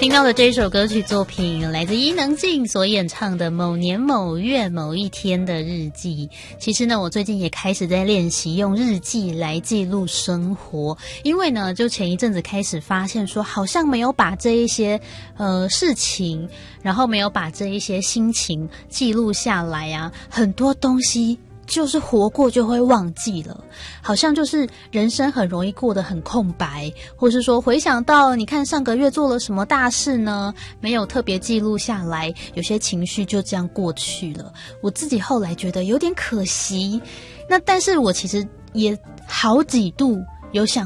听到的这一首歌曲作品来自伊能静所演唱的《某年某月某一天的日记》。其实呢，我最近也开始在练习用日记来记录生活，因为呢，就前一阵子开始发现说，好像没有把这一些事情，然后没有把这一些心情记录下来啊，很多东西就是活过就会忘记了，好像就是人生很容易过得很空白，或是说回想到你看上个月做了什么大事呢，没有特别记录下来，有些情绪就这样过去了。我自己后来觉得有点可惜，那但是我其实也好几度有想